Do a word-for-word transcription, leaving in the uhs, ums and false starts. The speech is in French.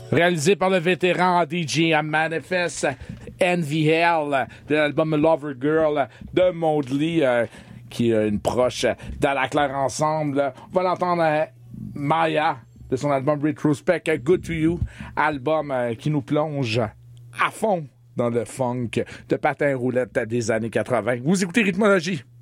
Réalisé par le vétéran D J Manifest N V L de l'album Lover Girl de Maudley, euh, qui est une proche dans la claire ensemble. On va l'entendre euh, Maya de son album Retrospect Good to You, album euh, qui nous plonge à fond dans le funk de patin roulette des années quatre-vingts. Vous écoutez Rythmologie.